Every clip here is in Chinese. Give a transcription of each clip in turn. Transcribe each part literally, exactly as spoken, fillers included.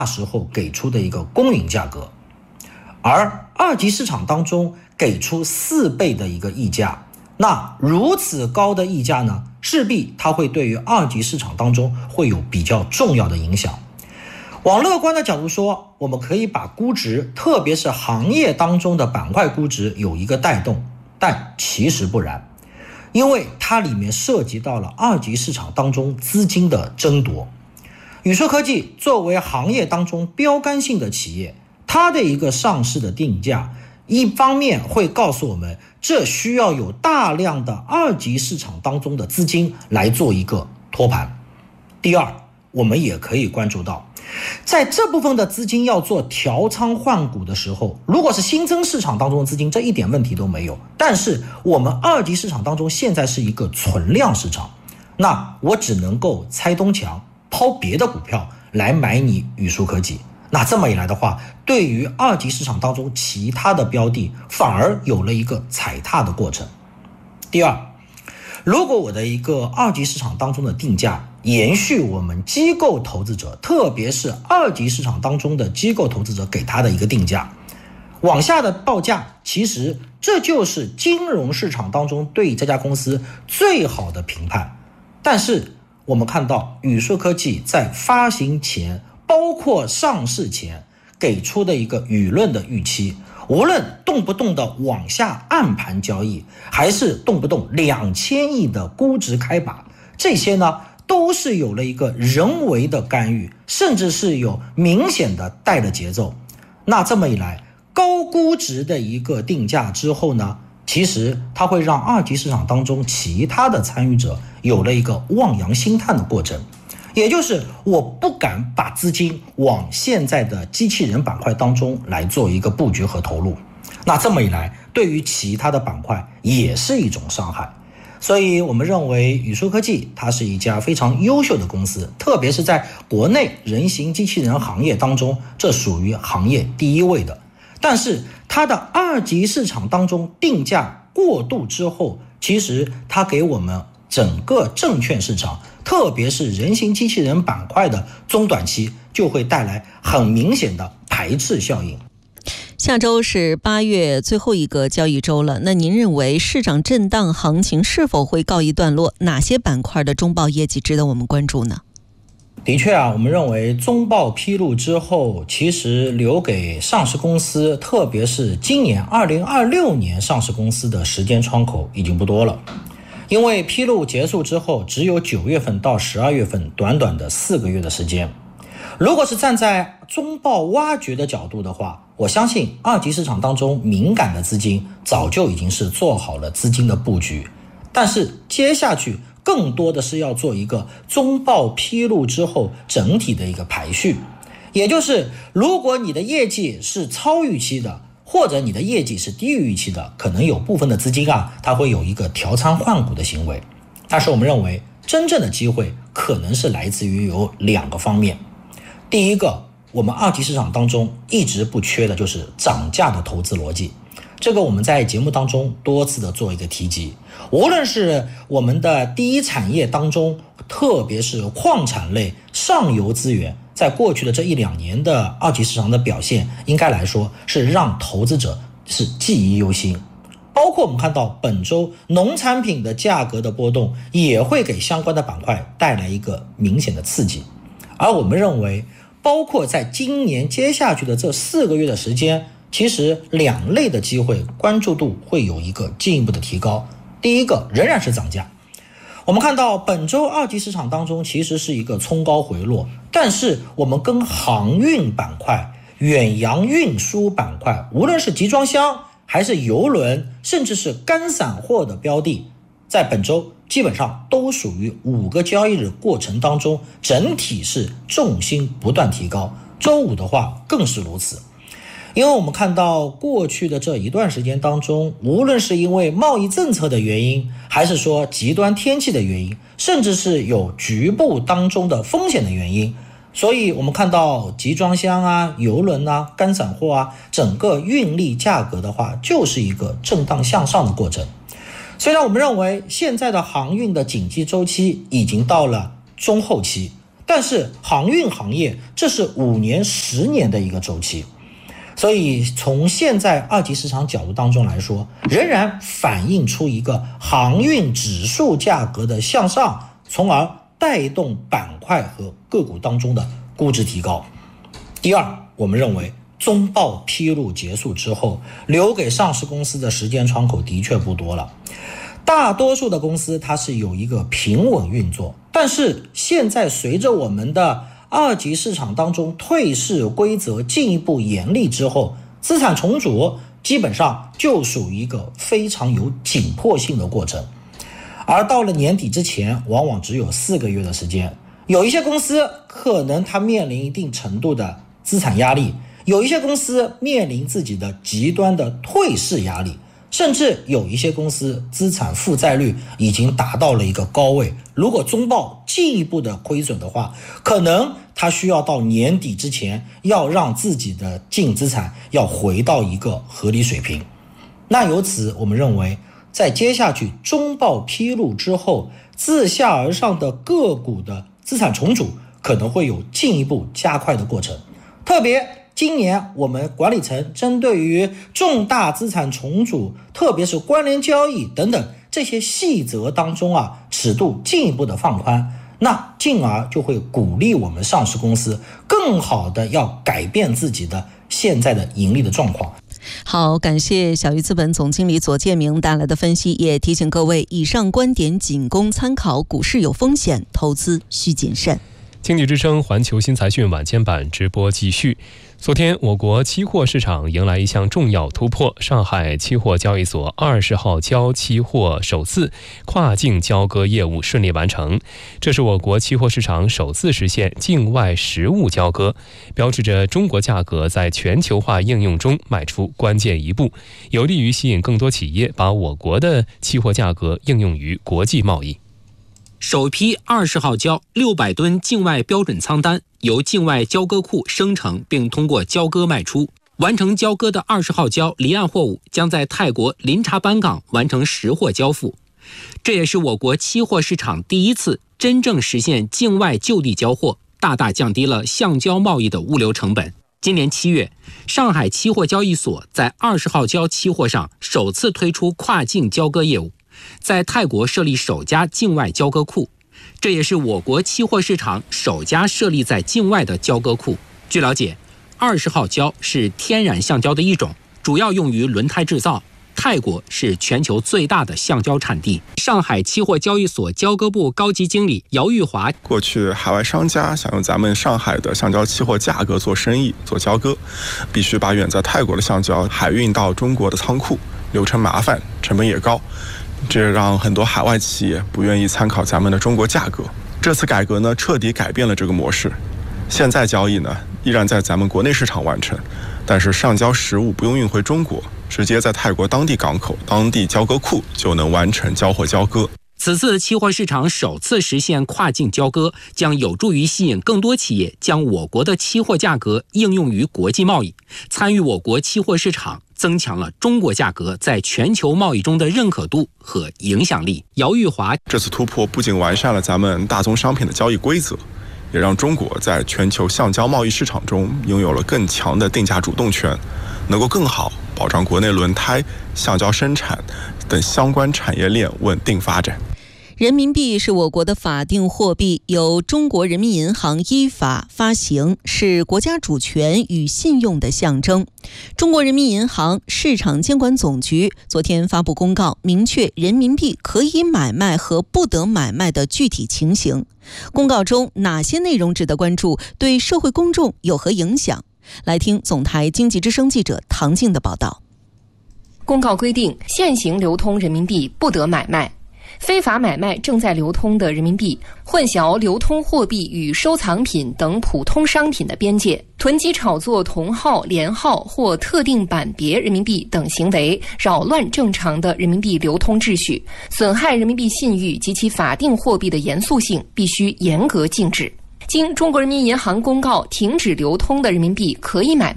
时候给出的一个公允价格。而二级市场当中给出四倍的一个溢价，那如此高的溢价呢，势必它会对于二级市场当中会有比较重要的影响。往乐观的角度说，我们可以把估值，特别是行业当中的板块估值有一个带动，但其实不然，因为它里面涉及到了二级市场当中资金的争夺。宇硕科技作为行业当中标杆性的企业，它的一个上市的定价，一方面会告诉我们，这需要有大量的二级市场当中的资金来做一个托盘。第二，我们也可以关注到，在这部分的资金要做调仓换股的时候，如果是新增市场当中的资金，这一点问题都没有。但是我们二级市场当中现在是一个存量市场，那我只能够拆东墙，抛别的股票来买你宇硕科技。那这么一来的话，对于二级市场当中其他的标的反而有了一个踩踏的过程。第二，如果我的一个二级市场当中的定价延续我们机构投资者，特别是二级市场当中的机构投资者给他的一个定价，往下的报价，其实这就是金融市场当中对这家公司最好的评判。但是我们看到宇硕科技在发行前，包括上市前给出的一个舆论的预期，无论动不动的往下暗盘交易，还是动不动两千亿的估值开把，这些呢都是有了一个人为的干预，甚至是有明显的带的节奏。那这么一来，高估值的一个定价之后呢，其实它会让二级市场当中其他的参与者有了一个望洋兴叹的过程。也就是我不敢把资金往现在的机器人板块当中来做一个布局和投入，那这么一来，对于其他的板块也是一种伤害。所以我们认为宇硕科技它是一家非常优秀的公司，特别是在国内人形机器人行业当中，这属于行业第一位的。但是它的二级市场当中定价过度之后，其实它给我们整个证券市场，特别是人形机器人板块的中短期就会带来很明显的排斥效应。 下周是八月最后一个交易周了，那您认为市场震荡行情是否会告一段落？哪些板块的中报业绩值得我们关注呢？ 的确啊，我们认为中报披露之后，其实留给上市公司，特别是今年二零二六年上市公司的时间窗口已经不多了。因为披露结束之后，只有九月份到十二月份短短的四个月的时间。如果是站在中报挖掘的角度的话，我相信二级市场当中敏感的资金早就已经是做好了资金的布局，但是接下去更多的是要做一个中报披露之后整体的一个排序。也就是如果你的业绩是超预期的，或者你的业绩是低于预期的，可能有部分的资金啊，它会有一个调仓换股的行为。但是我们认为真正的机会可能是来自于有两个方面。第一个，我们二级市场当中一直不缺的就是涨价的投资逻辑，这个我们在节目当中多次的做一个提及。无论是我们的第一产业当中，特别是矿产类上游资源，在过去的这一两年的二级市场的表现，应该来说是让投资者是记忆犹新。包括我们看到本周农产品的价格的波动，也会给相关的板块带来一个明显的刺激。而我们认为包括在今年接下去的这四个月的时间，其实两类的机会关注度会有一个进一步的提高。第一个仍然是涨价，我们看到本周二级市场当中其实是一个冲高回落，但是我们跟航运板块、远洋运输板块，无论是集装箱还是邮轮，甚至是干散货的标的，在本周基本上都属于五个交易日过程当中整体是重心不断提高，周五的话更是如此。因为我们看到过去的这一段时间当中，无论是因为贸易政策的原因，还是说极端天气的原因，甚至是有局部当中的风险的原因，所以我们看到集装箱啊、邮轮啊、干散货啊，整个运力价格的话就是一个震荡向上的过程。虽然我们认为现在的航运的景气周期已经到了中后期， 但是航运行业这是五年、十年的一个周期。所以从现在二级市场角度当中来说，仍然反映出一个航运指数价格的向上，从而带动板块和个股当中的估值提高。第二，我们认为中报披露结束之后，留给上市公司的时间窗口的确不多了。大多数的公司它是有一个平稳运作，但是现在随着我们的二级市场当中退市规则进一步严厉之后，资产重组基本上就属于一个非常有紧迫性的过程。而到了年底之前，往往只有四个月的时间，有一些公司可能它面临一定程度的资产压力，有一些公司面临自己的极端的退市压力，甚至有一些公司资产负债率已经达到了一个高位，如果中报进一步的亏损的话，可能它需要到年底之前要让自己的净资产要回到一个合理水平。那由此我们认为，在接下去中报披露之后，自下而上的个股的资产重组可能会有进一步加快的过程。特别今年我们管理层针对于重大资产重组，特别是关联交易等等这些细则当中啊，尺度进一步的放宽，那进而就会鼓励我们上市公司更好的要改变自己的现在的盈利的状况。 好，感谢小鱼资本总经理左建明带来的分析，也提醒各位，以上观点仅供参考，股市有风险，投资需谨慎。 经济之声环球新财讯晚间版直播继续。昨天，我国期货市场迎来一项重要突破，上海期货交易所二十号交期货首次跨境交割业务顺利完成，这是我国期货市场首次实现境外实物交割，标志着中国价格在全球化应用中迈出关键一步，有利于吸引更多企业把我国的期货价格应用于国际贸易。 首批二十号交六百吨境外标准仓单由境外交割库生成并通过交割卖出，完成交割的二十号交离岸货物将在泰国林察班港完成实货交付。这也是我国期货市场第一次真正实现境外就地交货，大大降低了橡胶贸易的物流成本。今年七月，上海期货交易所在二十号交期货上首次推出跨境交割业务，在泰国设立首家境外交割库，这也是我国期货市场首家设立在境外的交割库。据了解，二十号胶是天然橡胶的一种，主要用于轮胎制造。泰国是全球最大的橡胶产地。上海期货交易所交割部高级经理姚玉华： 过去海外商家想用咱们上海的橡胶期货价格做生意、做交割，必须把远在泰国的橡胶海运到中国的仓库，流程麻烦，成本也高，这让很多海外企业不愿意参考咱们的中国价格。这次改革呢，彻底改变了这个模式。现在交易呢，依然在咱们国内市场完成，但是上交实物不用运回中国，直接在泰国当地港口、当地交割库就能完成交货交割。 此次期货市场首次实现跨境交割，将有助于吸引更多企业将我国的期货价格应用于国际贸易，参与我国期货市场，增强了中国价格在全球贸易中的认可度和影响力。姚玉华： 这次突破不仅完善了咱们大宗商品的交易规则，也让中国在全球橡胶贸易市场中拥有了更强的定价主动权，能够更好保障国内轮胎、橡胶生产等相关产业链稳定发展。 人民币是我国的法定货币，由中国人民银行依法发行，是国家主权与信用的象征。中国人民银行市场监管总局昨天发布公告，明确人民币可以买卖和不得买卖的具体情形。公告中哪些内容值得关注，对社会公众有何影响？来听总台经济之声记者唐静的报道。 公告规定，现行流通人民币不得买卖。非法买卖正在流通的人民币，混淆流通货币与收藏品等普通商品的边界，囤积炒作同号、连号或特定版别人民币等行为，扰乱正常的人民币流通秩序，损害人民币信誉及其法定货币的严肃性，必须严格禁止。经中国人民银行公告停止流通的人民币可以买卖，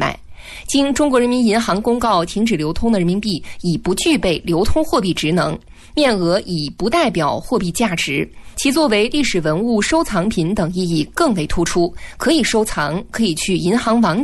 经中国人民银行公告停止流通的人民币已不具备流通货币职能，面额已不代表货币价值，其作为历史文物收藏品等意义更为突出，可以收藏，可以去银行网